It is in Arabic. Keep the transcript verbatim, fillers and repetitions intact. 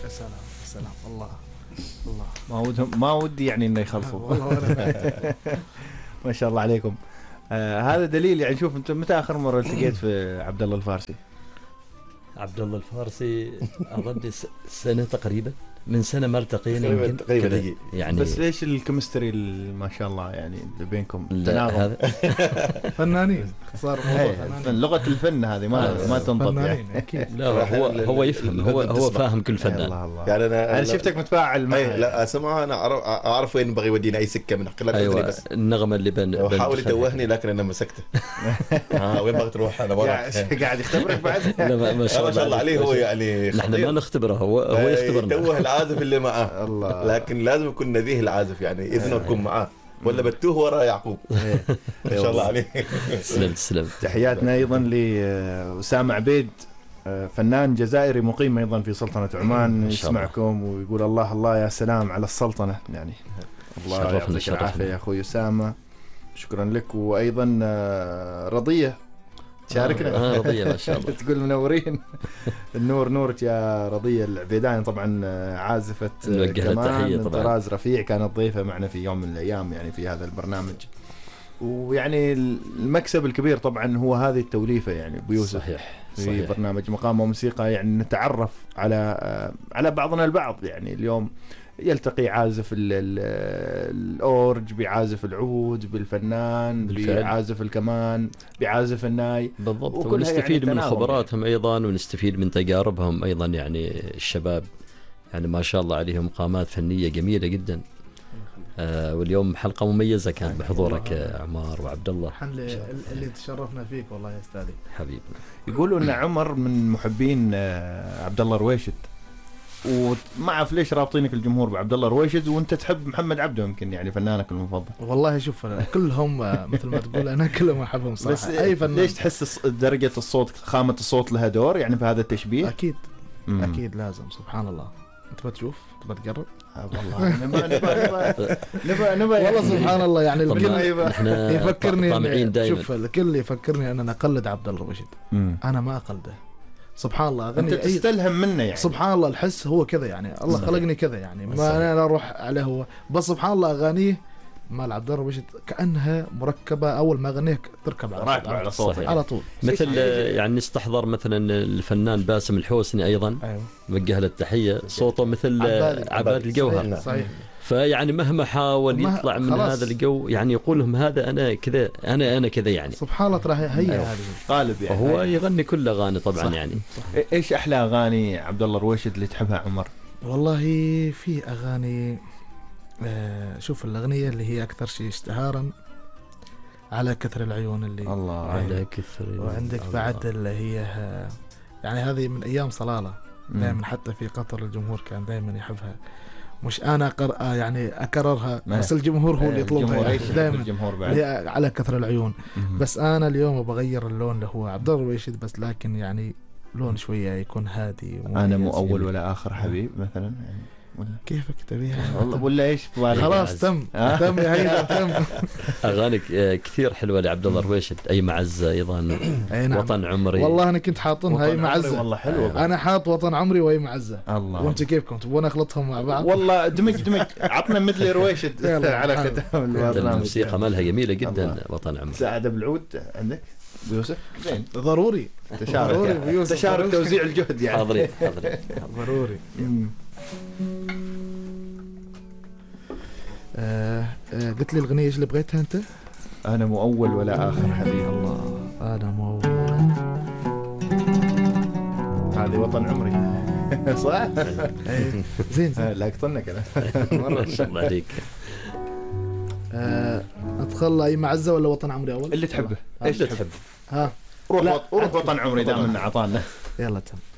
يا سلام يا سلام الله الله. ما ودهم ما ودي يعني انه يخلصوا. ما شاء الله عليكم. آه هذا دليل يعني. شوف انت متى اخر مره التقيت في عبد الله الفارسي؟ عبد الله الفارسي اظن سنه تقريبا، من سنه ما التقينا يمكن تقريبا يعني. بس ليش الكيمستري ما شاء الله يعني بينكم هذا فنانين اختصار الموضوع فنانين. لغه الفن هذه ما آه ما تنطق يعني. اكيد. لا هو هو يفهم، هو هو فاهم كل فنان. الله الله. يعني انا انا شفتك متفاعل معي. لا اسمع انا اعرف اعرف وين بغي يودينا اي سكه من خلال أيوة بس النغمه اللي بن حاول يتوهني لكن انا مسكته. اه وين بغي تروح انا وراك قاعد يختبرك بعد. لا ما شاء الله عليه هو يعني نحن ما نختبره، هو هو يختبرنا. يتوه العازف اللي معاه الله. لكن لازم يكون نبيه العازف يعني اذنه يكون معاه ولا بتوه ورا يعقوب. ما شاء الله عليه. تسلم تسلم. تحياتنا ايضا لأسامة عبيد، فنان جزائري مقيم ايضا في سلطنة عمان، يسمعكم ويقول الله الله يا سلام على السلطنة يعني. الله يعطيك العافية يا اخوي أسامة، شكرا لك. وايضا رضية شاركنا. آه رضية ما شاء الله. تقول منورين. النور نورك يا رضية العبيدان، طبعا عازفة كمان من طراز رفيع، كانت ضيفة معنا في يوم من الأيام يعني في هذا البرنامج. ويعني المكسب الكبير طبعا هو هذه التوليفة يعني بيوسف. صحيح. في صحيح. برنامج مقام وموسيقى يعني نتعرف على على بعضنا البعض يعني. اليوم يلتقي عازف الأورج بعازف العود، بالفنان بعازف الكمان، بعازف الناي. بالضبط. ونستفيد يعني من خبراتهم يعني. أيضا ونستفيد من تجاربهم أيضا يعني. الشباب يعني ما شاء الله عليهم قامات فنية جميلة جدا. آه واليوم حلقة مميزة كان بحضورك يا عمار وعبد الله. اللي تشرفنا فيك والله يا أستاذي حبيبي. يقولوا أن عمر من محبين آه عبد الله رويشد، وما اعرف ليش رابطينك الجمهور بعبد الله رويشد وانت تحب محمد عبده يمكن يعني فنانك المفضل. والله شوف كلهم مثل ما تقول انا كلهم احبهم صراحه. بس اي فنان. ليش تحس درجه الصوت خامه الصوت لها دور يعني في هذا التشبيه؟ اكيد مم. اكيد لازم. سبحان الله. انت بتشوف تبى تقرب آه والله نبى نبى نبى نبى والله سبحان الله يعني الكل يفكرني. شوف الكل يفكرني ان انا اقلد عبد الله رويشد. انا ما اقلده. سبحان الله أغني أنت تستلهم منه يعني. سبحان الله الحس هو كذا يعني. الله خلقني كذا يعني. ما أنا أروح عليه هو بس. سبحان الله أغانيه مال عبد الله رويشد كأنها مركبة. أول ما أغنيه تركب على, على صوته على طول. مثل يعني نستحضر مثلا الفنان باسم الحوسني أيضا. أيوه. وجه له التحية. صوته مثل عباد, عباد الجوهر. صحيح. صحيح. فيعني مهما حاول يطلع من خلاص. هذا الجو يعني يقول لهم هذا أنا كذا أنا أنا كذا يعني. سبحان الله ترى هي هذه قالب يعني. وهو يغني كل أغاني طبعا صح. يعني صح. إيش أحلى أغاني عبد الله رويشد اللي تحبها عمر؟ والله في أغاني آه شوف الأغنية اللي هي أكثر شيء اشتهارا على كثر العيون اللي الله على كثر. وعندك الله. بعد اللي هي يعني هذه من أيام صلالة دائما حتى في قطر الجمهور كان دائما يحبها. مش انا قر... يعني اكررها بس الجمهور هو اللي يطلبها دائما على كثر العيون. بس انا اليوم بغير اللون اللي هو عبد الله رويشد بس لكن يعني لون شويه يكون هادي. انا مو اول ولا اخر حبيب مثلا يعني. كيفك تبيها والله ولا ايش خلاص تم تم يا هيدا تم. اغاني كثير حلوه لعبد الله رويشد. اي معزه ايضا. نعم. وطن عمري والله انا كنت حاطنها اي معزه والله حلوه. انا حاط وطن عمري واي معزه. الله. وانت كيفكم تبون اخلطهم مع بعض؟ والله دمج دمج عطنا مثل رويشد على ختام البرنامج. الموسيقى مالها جميله جدا. الله. وطن عمري. ساعد بالعود عندك بيوسف زين ضروري تشارك يعني. تشارك توزيع الجهد يعني. حاضرين حاضرين ضروري. آه آه قلت لي الغنية ايش اللي بغيتها انت؟ انا مو اول ولا اخر حبيب. الله انا مو اول. هذه وطن عمري. صح؟ زين زين. لا اقطنك انا مره. ان شاء الله عليك. آه ادخل اي معزه ولا وطن عمري اول؟ اللي تحبه. ايش تحب؟ ها روح روح وطن عمري دام انه عطانا. يلا تم.